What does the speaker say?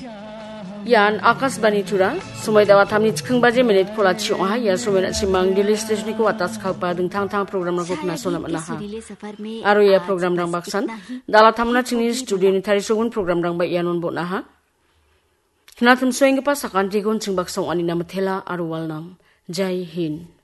Yan akas bani tura sumai dawa tamni chikeng baje menit pola chiong ha ya sumai na simang daily station ko atas khalpa ding thang program rang ko na sonam na ha aro ya program rang baksan dala tamna chini studio ni thari sogun program rang ba yanon bo na ha kna tum soing pa sakan ti gon ching baksong ani na mathela aro walnam jai hind